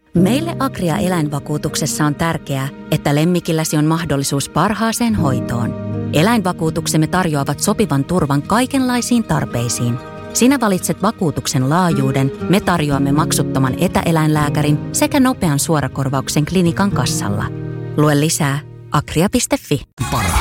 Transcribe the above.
Meille Agria eläinvakuutuksessa on tärkeää, että lemmikilläsi on mahdollisuus parhaaseen hoitoon. Eläinvakuutuksemme tarjoavat sopivan turvan kaikenlaisiin tarpeisiin. Sinä valitset vakuutuksen laajuuden, me tarjoamme maksuttoman etäeläinlääkärin sekä nopean suorakorvauksen klinikan kassalla. Lue lisää agria.fi.